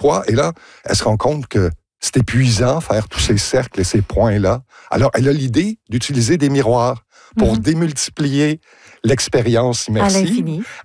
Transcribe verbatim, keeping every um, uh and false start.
poids. Et là, elle se rend compte que c'est épuisant faire tous ces cercles et ces points-là. Alors, elle a l'idée d'utiliser des miroirs pour mmh. démultiplier l'expérience immersive. À l'infini.